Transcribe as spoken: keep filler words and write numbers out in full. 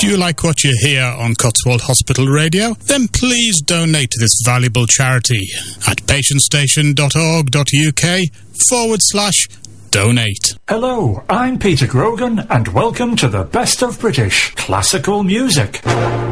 Do you like what you hear on Cotswold Hospital Radio? Then please donate to this valuable charity at patientstation.org.uk forward slash donate. Hello, I'm Peter Grogan and welcome to the best of British classical music.